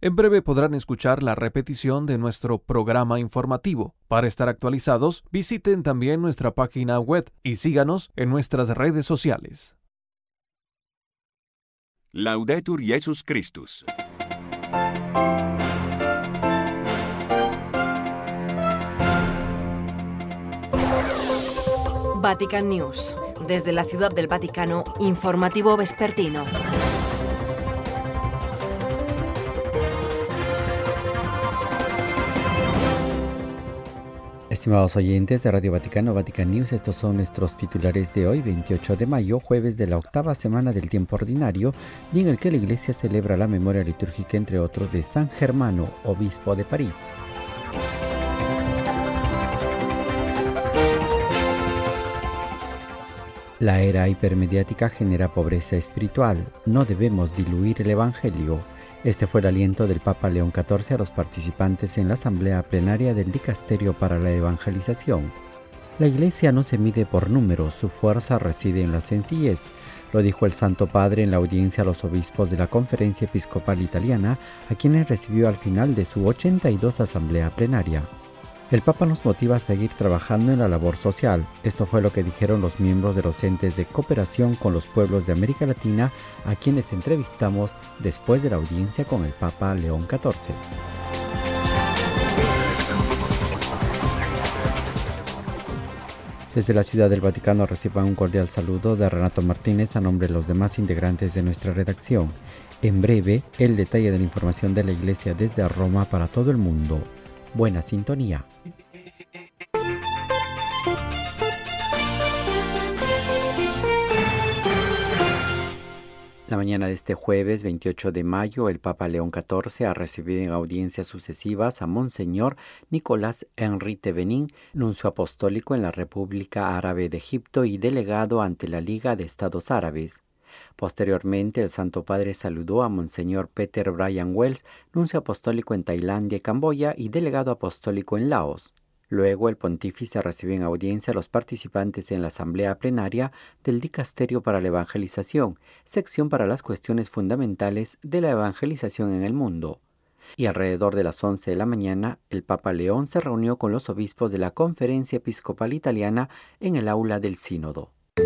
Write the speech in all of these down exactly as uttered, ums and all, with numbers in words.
En breve podrán escuchar la repetición de nuestro programa informativo. Para estar actualizados, visiten también nuestra página web y síganos en nuestras redes sociales. Laudetur Jesus Christus. Vatican News. Desde la Ciudad del Vaticano, informativo vespertino. Estimados oyentes de Radio Vaticano, Vatican News, estos son nuestros titulares de hoy, veintiocho de mayo, jueves de la octava semana del tiempo ordinario, día en el que la Iglesia celebra la memoria litúrgica, entre otros, de San Germano, obispo de París. La era hipermediática genera pobreza espiritual. No debemos diluir el Evangelio. Este fue el aliento del Papa León catorce a los participantes en la asamblea plenaria del Dicasterio para la Evangelización. La Iglesia no se mide por números, su fuerza reside en la sencillez, lo dijo el Santo Padre en la audiencia a los obispos de la Conferencia Episcopal Italiana, a quienes recibió al final de su ochenta y dos asamblea plenaria. El Papa nos motiva a seguir trabajando en la labor social. Esto fue lo que dijeron los miembros de los entes de cooperación con los pueblos de América Latina, a quienes entrevistamos después de la audiencia con el Papa León catorce. Desde la Ciudad del Vaticano reciban un cordial saludo de Renato Martínez a nombre de los demás integrantes de nuestra redacción. En breve, el detalle de la información de la Iglesia desde Roma para todo el mundo. Buena sintonía. La mañana de este jueves veintiocho de mayo, el Papa León catorce ha recibido en audiencias sucesivas a Monseñor Nicolás Henri Thévenin, nuncio apostólico en la República Árabe de Egipto y delegado ante la Liga de Estados Árabes. Posteriormente, el Santo Padre saludó a Monseñor Peter Brian Wells, nuncio apostólico en Tailandia y Camboya y delegado apostólico en Laos. Luego, el pontífice recibió en audiencia a los participantes en la asamblea plenaria del Dicasterio para la Evangelización, sección para las cuestiones fundamentales de la evangelización en el mundo. Y alrededor de las once de la mañana, el Papa León se reunió con los obispos de la Conferencia Episcopal Italiana en el aula del Sínodo.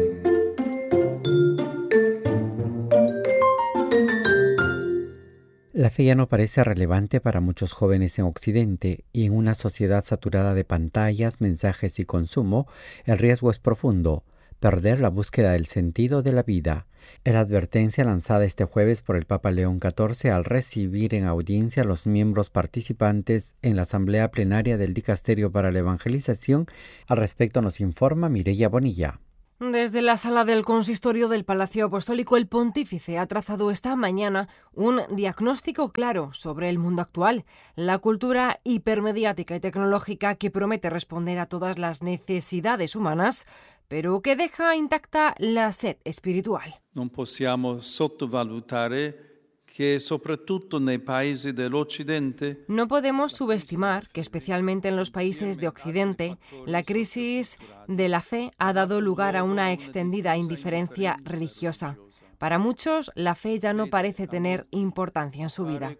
La fe ya no parece relevante para muchos jóvenes en Occidente, y en una sociedad saturada de pantallas, mensajes y consumo, el riesgo es profundo: perder la búsqueda del sentido de la vida. Es la advertencia lanzada este jueves por el Papa León catorce al recibir en audiencia a los miembros participantes en la asamblea plenaria del Dicasterio para la Evangelización. Al respecto nos informa Mireia Bonilla. Desde la sala del consistorio del Palacio Apostólico, el pontífice ha trazado esta mañana un diagnóstico claro sobre el mundo actual, la cultura hipermediática y tecnológica que promete responder a todas las necesidades humanas, pero que deja intacta la sed espiritual. Non possiamo sottovalutare que soprattutto nei paesi dell'Occidente. No podemos subestimar que, especialmente en los países de Occidente, la crisis de la fe ha dado lugar a una extendida indiferencia religiosa. Para muchos, la fe ya no parece tener importancia en su vida.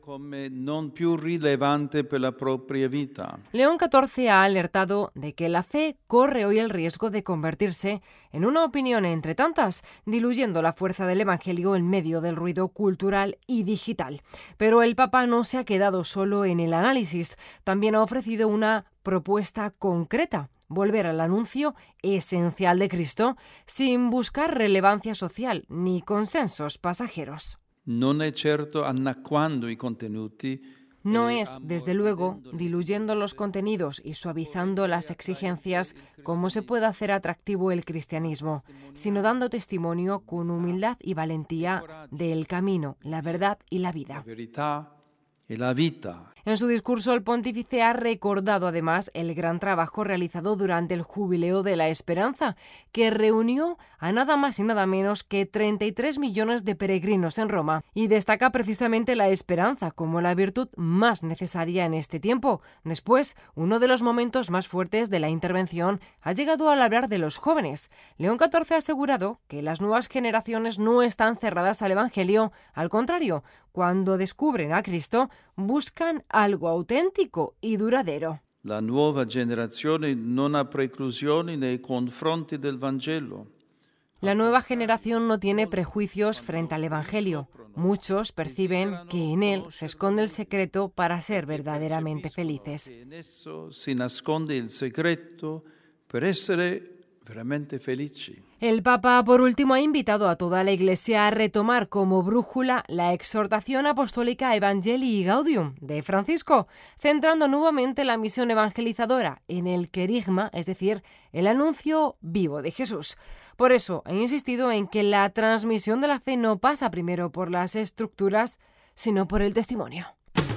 León catorce ha alertado de que la fe corre hoy el riesgo de convertirse en una opinión entre tantas, diluyendo la fuerza del Evangelio en medio del ruido cultural y digital. Pero el Papa no se ha quedado solo en el análisis, también ha ofrecido una propuesta concreta: volver al anuncio esencial de Cristo sin buscar relevancia social ni consensos pasajeros. Non è certo anacquando i contenuti. No es, desde luego, diluyendo los contenidos y suavizando las exigencias como se puede hacer atractivo el cristianismo, sino dando testimonio con humildad y valentía del camino, la verdad y la vida. La vida. En su discurso, el pontífice ha recordado además el gran trabajo realizado durante el Jubileo de la Esperanza, que reunió a nada más y nada menos que treinta y tres millones de peregrinos en Roma, y destaca precisamente la esperanza como la virtud más necesaria en este tiempo. Después, uno de los momentos más fuertes de la intervención ha llegado al hablar de los jóvenes. León catorce ha asegurado que las nuevas generaciones no están cerradas al Evangelio, al contrario, cuando descubren a Cristo, buscan algo auténtico y duradero. La nuova generazione non ha preclusioni nei confronti del Vangelo. La nueva generación no tiene prejuicios frente al Evangelio. Muchos perciben que en él se esconde el secreto para ser verdaderamente felices. En eso se nasconde el secreto per essere veramente felici. El Papa, por último, ha invitado a toda la Iglesia a retomar como brújula la exhortación apostólica Evangelii Gaudium de Francisco, centrando nuevamente la misión evangelizadora en el querigma, es decir, el anuncio vivo de Jesús. Por eso ha insistido en que la transmisión de la fe no pasa primero por las estructuras, sino por el testimonio.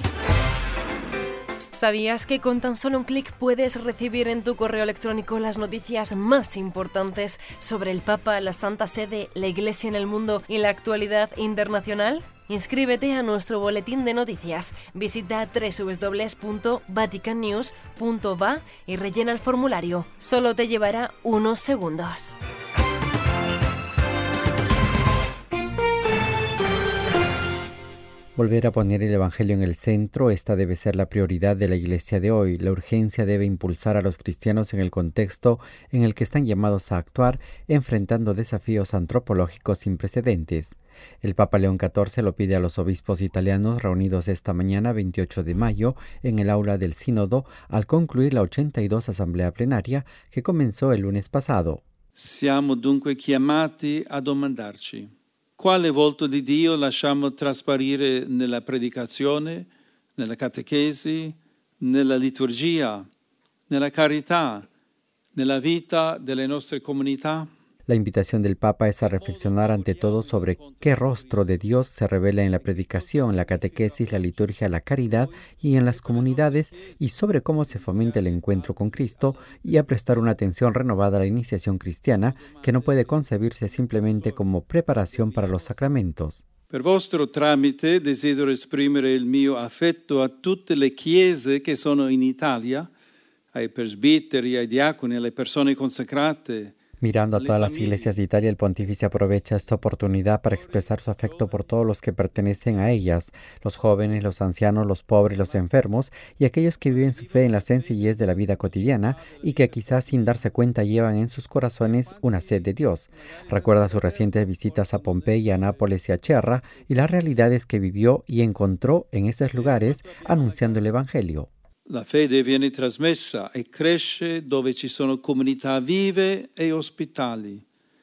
¿Sabías que con tan solo un clic puedes recibir en tu correo electrónico las noticias más importantes sobre el Papa, la Santa Sede, la Iglesia en el mundo y la actualidad internacional? Inscríbete a nuestro boletín de noticias. Visita doble u doble u doble u punto vatican news punto va y rellena el formulario. Solo te llevará unos segundos. Volver a poner el Evangelio en el centro, esta debe ser la prioridad de la Iglesia de hoy. La urgencia debe impulsar a los cristianos en el contexto en el que están llamados a actuar, enfrentando desafíos antropológicos sin precedentes. El Papa León catorce lo pide a los obispos italianos reunidos esta mañana, veintiocho de mayo, en el aula del Sínodo, al concluir la ochenta y dos Asamblea Plenaria que comenzó el lunes pasado. Siamo dunque chiamati a domandarci: quale volto di Dio lasciamo trasparire nella predicazione, nella catechesi, nella liturgia, nella carità, nella vita delle nostre comunità? La invitación del Papa es a reflexionar ante todo sobre qué rostro de Dios se revela en la predicación, la catequesis, la liturgia, la caridad y en las comunidades, y sobre cómo se fomenta el encuentro con Cristo, y a prestar una atención renovada a la iniciación cristiana, que no puede concebirse simplemente como preparación para los sacramentos. Per vostro tramite desidero esprimere il mio affetto a tutte le chiese che sono in Italia, ai presbiteri, ai diaconi, alle persone consacrate. Mirando a todas las iglesias de Italia, el pontífice aprovecha esta oportunidad para expresar su afecto por todos los que pertenecen a ellas, los jóvenes, los ancianos, los pobres, los enfermos y aquellos que viven su fe en la sencillez de la vida cotidiana y que quizás sin darse cuenta llevan en sus corazones una sed de Dios. Recuerda sus recientes visitas a Pompeya, a Nápoles y a Cherra y las realidades que vivió y encontró en esos lugares anunciando el Evangelio. La fede viene trasmessa e cresce dove ci sono comunità vive e ospitali,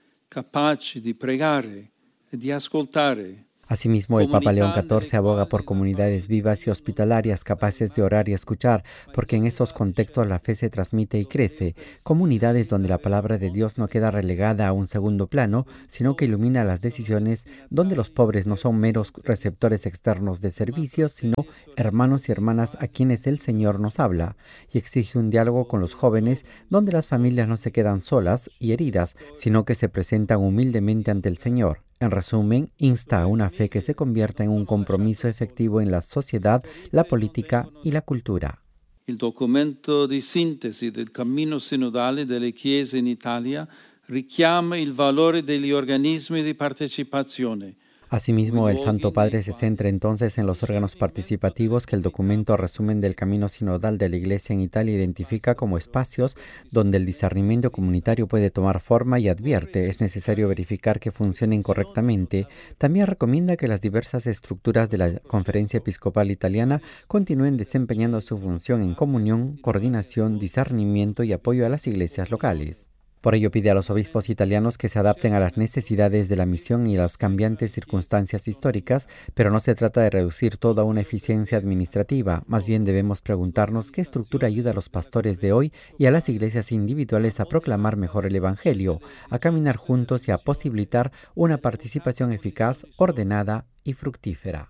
capaci di pregare e di ascoltare. Asimismo, el Papa León catorce aboga por comunidades vivas y hospitalarias capaces de orar y escuchar, porque en estos contextos la fe se transmite y crece, comunidades donde la palabra de Dios no queda relegada a un segundo plano, sino que ilumina las decisiones, donde los pobres no son meros receptores externos de servicios, sino hermanos y hermanas a quienes el Señor nos habla, y exige un diálogo con los jóvenes, donde las familias no se quedan solas y heridas, sino que se presentan humildemente ante el Señor. En resumen, insta a una fe que se convierta en un compromiso efectivo en la sociedad, la política y la cultura. Il documento di sintesi del cammino sinodale delle Chiese in Italia richiama il valore degli organismi di partecipazione. Asimismo, el Santo Padre se centra entonces en los órganos participativos que el documento resumen del camino sinodal de la Iglesia en Italia identifica como espacios donde el discernimiento comunitario puede tomar forma y advierte es necesario verificar que funcionen correctamente. También recomienda que las diversas estructuras de la Conferencia Episcopal Italiana continúen desempeñando su función en comunión, coordinación, discernimiento y apoyo a las iglesias locales. Por ello pide a los obispos italianos que se adapten a las necesidades de la misión y a las cambiantes circunstancias históricas, pero no se trata de reducir todo a una eficiencia administrativa, más bien debemos preguntarnos qué estructura ayuda a los pastores de hoy y a las iglesias individuales a proclamar mejor el Evangelio, a caminar juntos y a posibilitar una participación eficaz, ordenada y fructífera.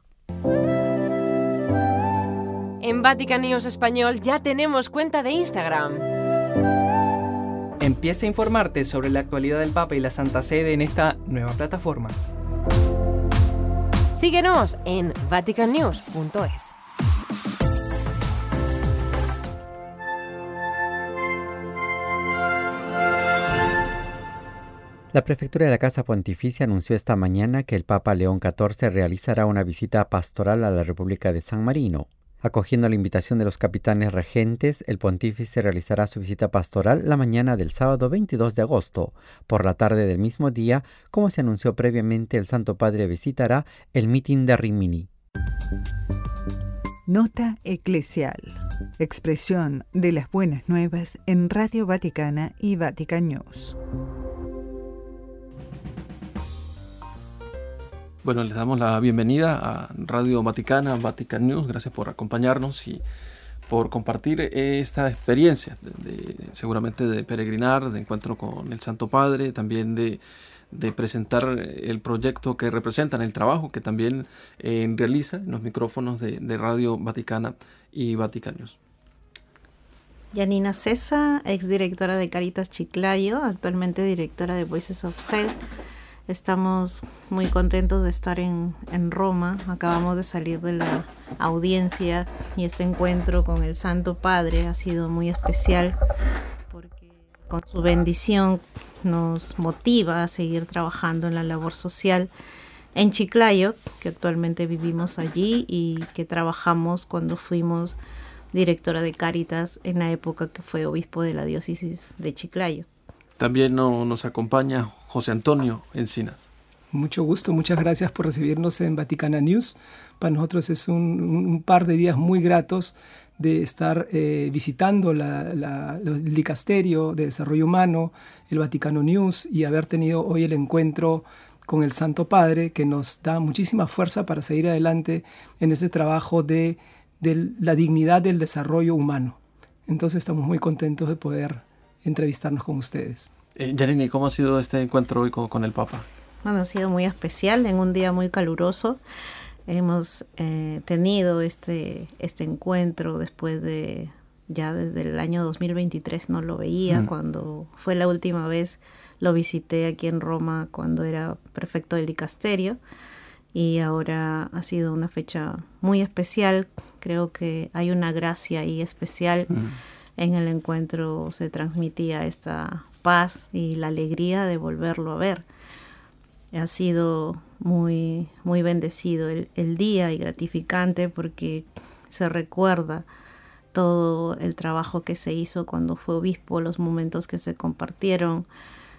En Vatican News Español ya tenemos cuenta de Instagram. Empieza a informarte sobre la actualidad del Papa y la Santa Sede en esta nueva plataforma. Síguenos en vatican news punto es. La La prefectura de la Casa Pontificia anunció esta mañana que el Papa León catorce realizará una visita pastoral a la República de San Marino. Acogiendo la invitación de los capitanes regentes, el pontífice realizará su visita pastoral la mañana del sábado veintidós de agosto. Por la tarde del mismo día, como se anunció previamente, el Santo Padre visitará el mitin de Rimini. Nota eclesial. Expresión de las buenas nuevas en Radio Vaticana y Vatican News. Bueno, les damos la bienvenida a Radio Vaticana, Vatican News. Gracias por acompañarnos y por compartir esta experiencia, de, de, seguramente de peregrinar, de encuentro con el Santo Padre, también de, de presentar el proyecto que representan, el trabajo que también eh, realiza en los micrófonos de, de Radio Vaticana y Vatican News. Yanina Cesa, exdirectora de Caritas Chiclayo, actualmente directora de Voices of Health. Estamos muy contentos de estar en, en Roma. Acabamos de salir de la audiencia y este encuentro con el Santo Padre ha sido muy especial porque con su bendición nos motiva a seguir trabajando en la labor social en Chiclayo, que actualmente vivimos allí y que trabajamos cuando fuimos directora de Cáritas en la época que fue obispo de la diócesis de Chiclayo. También no, nos acompaña José Antonio Encinas. Mucho gusto, muchas gracias por recibirnos en Vaticana News. Para nosotros es un, un par de días muy gratos de estar eh, visitando la, la, el Dicasterio de Desarrollo Humano, el Vaticano News, y haber tenido hoy el encuentro con el Santo Padre, que nos da muchísima fuerza para seguir adelante en ese trabajo de, de la dignidad del desarrollo humano. Entonces estamos muy contentos de poder entrevistarnos con ustedes. Eh, Yanini, ¿cómo ha sido este encuentro hoy con, con el Papa? Bueno, ha sido muy especial, en un día muy caluroso. Hemos eh, tenido este, este encuentro después de, ya desde el año dos mil veintitrés no lo veía, mm. cuando fue la última vez lo visité aquí en Roma cuando era prefecto del dicasterio, y ahora ha sido una fecha muy especial. Creo que hay una gracia ahí especial. Mm. En el encuentro se transmitía esta paz y la alegría de volverlo a ver. Ha sido muy, muy bendecido el, el día y gratificante porque se recuerda todo el trabajo que se hizo cuando fue obispo, los momentos que se compartieron,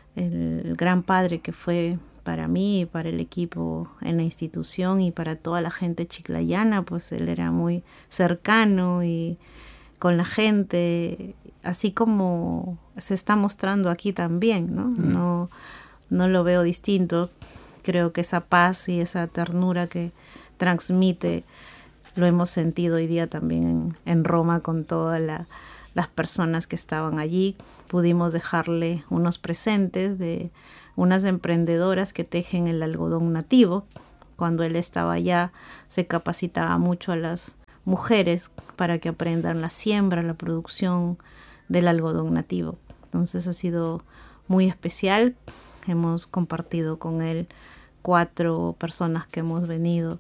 el gran padre que fue para mí y para el equipo en la institución y para toda la gente chiclayana, pues él era muy cercano y con la gente, así como se está mostrando aquí también, ¿no? Mm. No, no lo veo distinto. Creo que esa paz y esa ternura que transmite lo hemos sentido hoy día también en, en Roma con todas la, las personas que estaban allí. Pudimos dejarle unos presentes de unas emprendedoras que tejen el algodón nativo. Cuando él estaba allá se capacitaba mucho a las mujeres para que aprendan la siembra, la producción del algodón nativo. Entonces ha sido muy especial. Hemos compartido con él cuatro personas que hemos venido,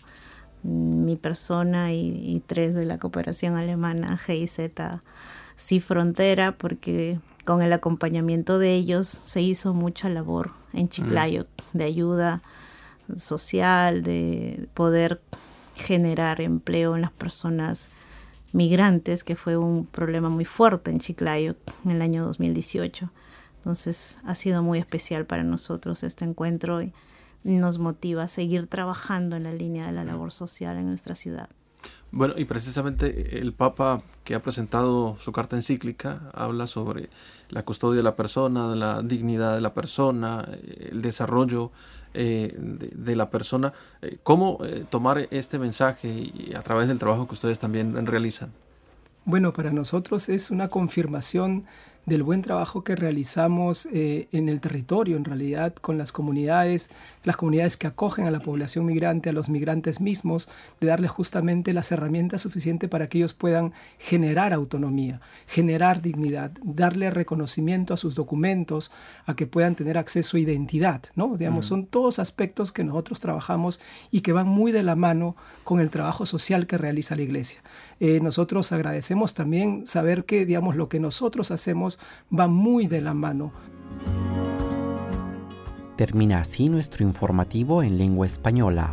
mi persona y, y tres de la cooperación alemana G I Z Sí Frontera, porque con el acompañamiento de ellos se hizo mucha labor en Chiclayo, mm. de ayuda social, de poder generar empleo en las personas migrantes, que fue un problema muy fuerte en Chiclayo en el año dos mil dieciocho. Entonces ha sido muy especial para nosotros este encuentro y nos motiva a seguir trabajando en la línea de la labor social en nuestra ciudad. Bueno, y precisamente el Papa, que ha presentado su carta encíclica, habla sobre la custodia de la persona, de la dignidad de la persona, el desarrollo eh, de, de la persona. Eh, ¿Cómo eh, tomar este mensaje y a través del trabajo que ustedes también realizan? Bueno, para nosotros es una confirmación del buen trabajo que realizamos eh, en el territorio, en realidad, con las comunidades, las comunidades que acogen a la población migrante, a los migrantes mismos, de darles justamente las herramientas suficientes para que ellos puedan generar autonomía, generar dignidad, darle reconocimiento a sus documentos, a que puedan tener acceso a identidad, ¿no? Digamos, mm. son todos aspectos que nosotros trabajamos y que van muy de la mano con el trabajo social que realiza la Iglesia. Eh, nosotros agradecemos también saber que, digamos, lo que nosotros hacemos va muy de la mano. Termina así nuestro informativo en lengua española.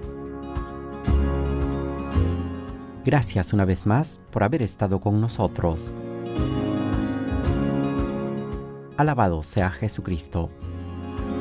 Gracias una vez más por haber estado con nosotros. Alabado sea Jesucristo.